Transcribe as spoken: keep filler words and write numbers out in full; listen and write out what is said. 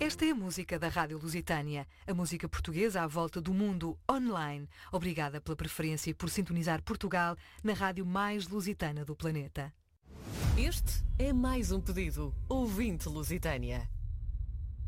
Esta é a música da Rádio Lusitânia, a música portuguesa à volta do mundo online. Obrigada pela preferência e por sintonizar Portugal na rádio mais lusitana do planeta. Este é mais um pedido ouvinte Lusitânia.